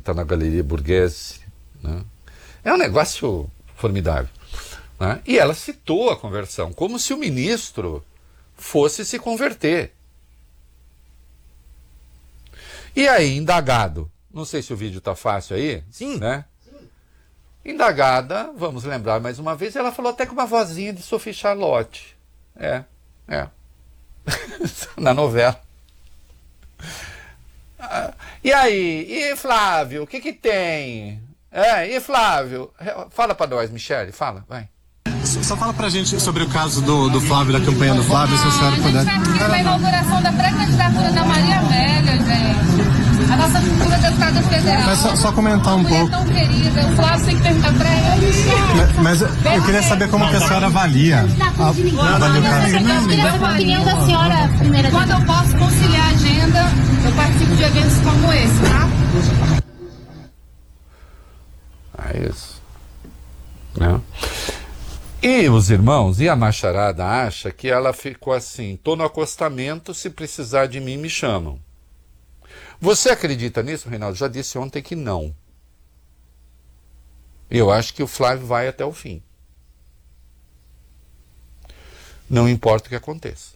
está na Galeria Borghese, né? É um negócio formidável, né? E ela citou a conversão, como se o ministro fosse se converter. E aí, indagado, não sei se o vídeo está fácil aí, sim, né? Indagada, vamos lembrar mais uma vez, ela falou até com uma vozinha de Sophie Charlotte. É. Na novela. E aí? E Flávio, o que tem? E Flávio? Fala pra nós, Michele, fala, vai. Só fala pra gente sobre o caso do Flávio, da campanha do Flávio, se a senhora puder. A inauguração da pré-candidatura da Maria Amélia, gente. A nossa futura deputada federal. Mas só comentar um pouco. Tão querida, o Flávio tem que perguntar pra ela. Mas eu queria saber como que a senhora avalia. Eu queria saber a opinião da senhora primeira. Quando eu posso conciliar a agenda, eu participo de eventos como esse, tá? É isso. Né? E os irmãos, e a macharada acha que ela ficou assim, tô no acostamento, se precisar de mim, me chamam. Você acredita nisso, Reinaldo? Já disse ontem que não. Eu acho que o Flávio vai até o fim. Não importa o que aconteça.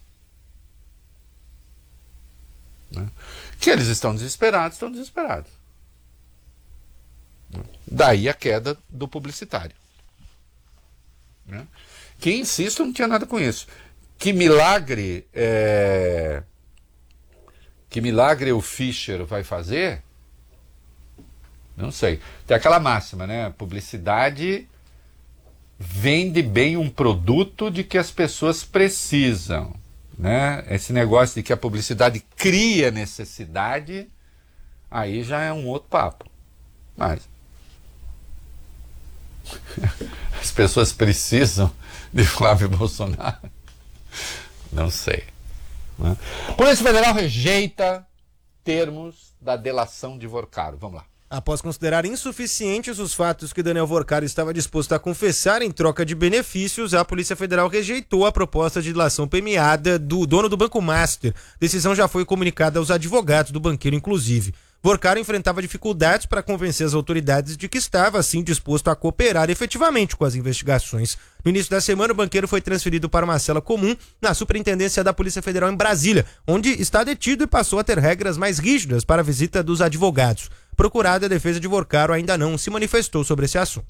Né? Que eles estão desesperados, estão desesperados. Daí a queda do publicitário. Né? Que, insisto, não tinha nada com isso. Que milagre o Fischer vai fazer? Não sei. Tem aquela máxima, né? Publicidade vende bem um produto de que as pessoas precisam. Né? Esse negócio de que a publicidade cria necessidade, aí já é um outro papo. Mas as pessoas precisam de Flávio Bolsonaro? Não sei. Né? Polícia Federal rejeita termos da delação de Vorcaro. Vamos lá. Após considerar insuficientes os fatos que Daniel Vorcaro estava disposto a confessar em troca de benefícios, a Polícia Federal rejeitou a proposta de delação premiada do dono do Banco Master. Decisão já foi comunicada aos advogados do banqueiro, inclusive. Vorcaro enfrentava dificuldades para convencer as autoridades de que estava, assim, disposto a cooperar efetivamente com as investigações. No início da semana, o banqueiro foi transferido para uma cela comum na Superintendência da Polícia Federal em Brasília, onde está detido e passou a ter regras mais rígidas para a visita dos advogados. Procurada, a defesa de Vorcaro ainda não se manifestou sobre esse assunto.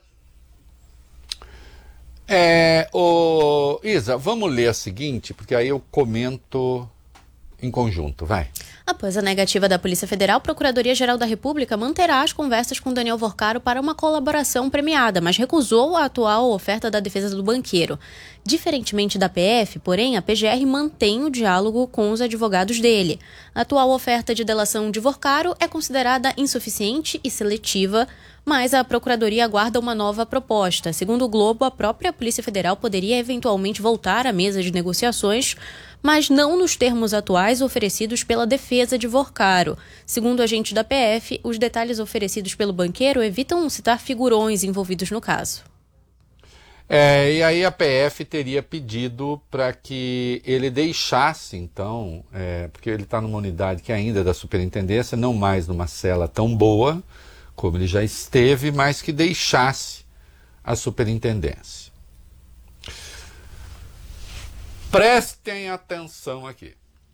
Isa, vamos ler a seguinte, porque aí eu comento em conjunto, vai. Após a negativa da Polícia Federal, a Procuradoria-Geral da República manterá as conversas com Daniel Vorcaro para uma colaboração premiada, mas recusou a atual oferta da defesa do banqueiro. Diferentemente da PF, porém, a PGR mantém o diálogo com os advogados dele. A atual oferta de delação de Vorcaro é considerada insuficiente e seletiva, mas a Procuradoria aguarda uma nova proposta. Segundo o Globo, a própria Polícia Federal poderia eventualmente voltar à mesa de negociações, mas não nos termos atuais oferecidos pela defesa de Vorcaro. Segundo o agente da PF, os detalhes oferecidos pelo banqueiro evitam citar figurões envolvidos no caso. E aí a PF teria pedido para que ele deixasse, então, porque ele está numa unidade que ainda é da superintendência, não mais numa cela tão boa como ele já esteve, mas que deixasse a superintendência. Prestem atenção aqui.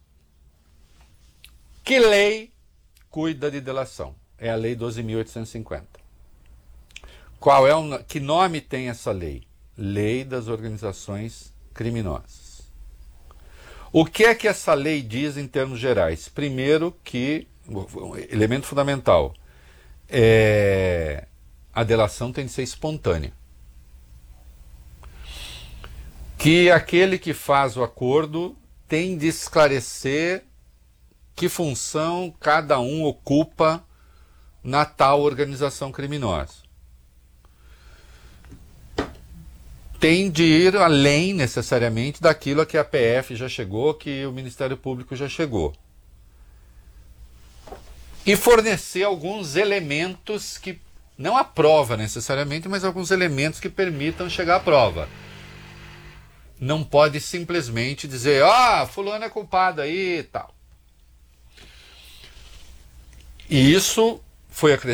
Que lei cuida de delação? É a Lei 12.850. Que nome tem essa lei? Lei das Organizações Criminosas. O que é que essa lei diz em termos gerais? Primeiro que, elemento fundamental, a delação tem de ser espontânea. Que aquele que faz o acordo tem de esclarecer que função cada um ocupa na tal organização criminosa. Tem de ir além, necessariamente, daquilo a que a PF já chegou, que o Ministério Público já chegou. E fornecer alguns elementos que, não a prova necessariamente, mas alguns elementos que permitam chegar à prova. Não pode simplesmente dizer, fulano é culpado aí e tal. E isso foi acrescentado